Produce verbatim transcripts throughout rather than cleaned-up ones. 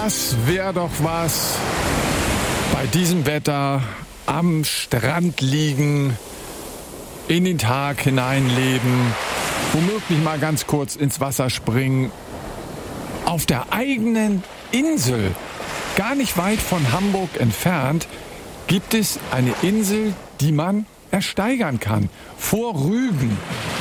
Das wäre doch was. Bei diesem Wetter am Strand liegen, in den Tag hineinleben, womöglich mal ganz kurz ins Wasser springen. Auf der eigenen Insel, gar nicht weit von Hamburg entfernt, gibt es eine Insel, die man ersteigern kann. Vor Rügen.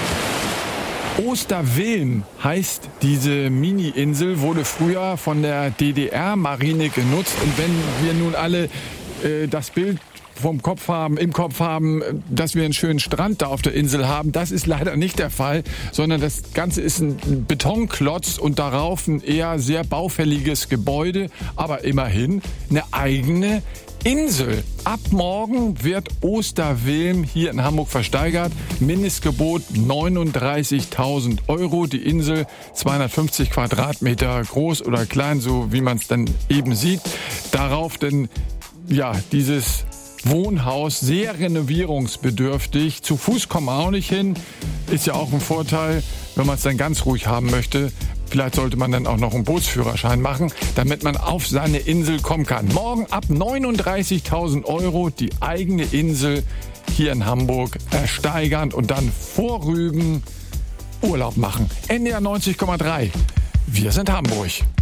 Oosterwilm heißt diese Mini-Insel, wurde früher von der D D R-Marine genutzt. Und wenn wir nun alle äh, das Bild vom Kopf haben, im Kopf haben, dass wir einen schönen Strand da auf der Insel haben, das ist leider nicht der Fall, sondern das Ganze ist ein Betonklotz und darauf ein eher sehr baufälliges Gebäude, aber immerhin eine eigene Insel. Ab morgen wird Oosterwilm hier in Hamburg versteigert. Mindestgebot neununddreißigtausend Euro. Die Insel zweihundertfünfzig Quadratmeter groß oder klein, so wie man es dann eben sieht. Darauf denn, ja, dieses Wohnhaus, sehr renovierungsbedürftig. Zu Fuß kommen wir auch nicht hin. Ist ja auch ein Vorteil, wenn man es dann ganz ruhig haben möchte. Vielleicht sollte man dann auch noch einen Bootsführerschein machen, damit man auf seine Insel kommen kann. Morgen ab neununddreißigtausend Euro die eigene Insel hier in Hamburg ersteigern und dann vor Rügen Urlaub machen. N D R neunzig Komma drei. Wir sind Hamburg.